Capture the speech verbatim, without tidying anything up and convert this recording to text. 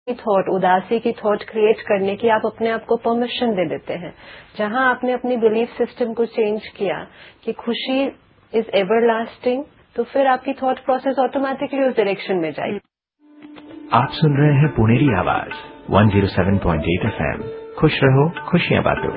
Thought, उदासी की thought create करने की आप अपने आप को परमिशन दे देते हैं। जहां आपने अपनी बिलीफ सिस्टम को चेंज किया कि खुशी इज एवर लास्टिंग, तो फिर आपकी थॉट प्रोसेस ऑटोमेटिकली उस डायरेक्शन में जाएगी। आप सुन रहे हैं पुनेरी आवाज one zero seven point eight F M. खुश रहो, खुशियां बांटो।